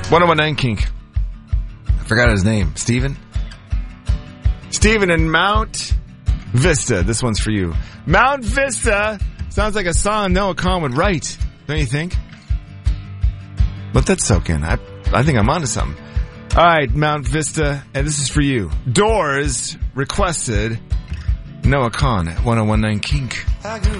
1019 Kink. I forgot his name. Steven? Steven in Mount Vista. This one's for you. Mount Vista sounds like a song Noah Kahn would write. Don't you think? Let that soak in. I think I'm onto something. All right, Mount Vista, and this is for you. Doors requested Noah Kahn at 1019 Kink.